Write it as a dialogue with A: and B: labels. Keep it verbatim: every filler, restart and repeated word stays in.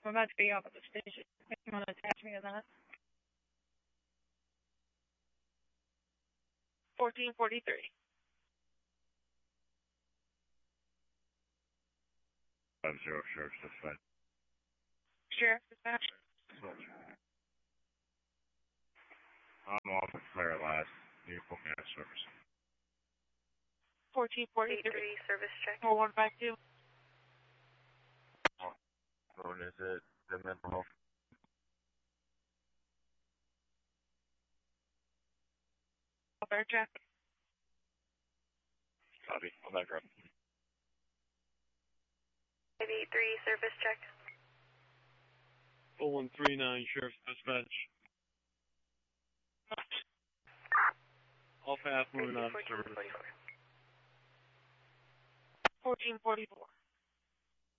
A: I'm about to be off at the station. If you want to attach me to that. fourteen forty-three.
B: Five zero, Sheriff's Dispatch.
A: Sheriff Dispatch.
B: I'm off at Claire last. You put me out of service.
A: fourteen forty-three.
C: Service check.
A: four one five two.
B: What is it? The mental health.
A: Air check.
B: Copy. I'm back up.
C: five eight three, service check.
D: oh one three nine, Sheriff's Dispatch. Off half moving on to service.
A: fourteen forty-four.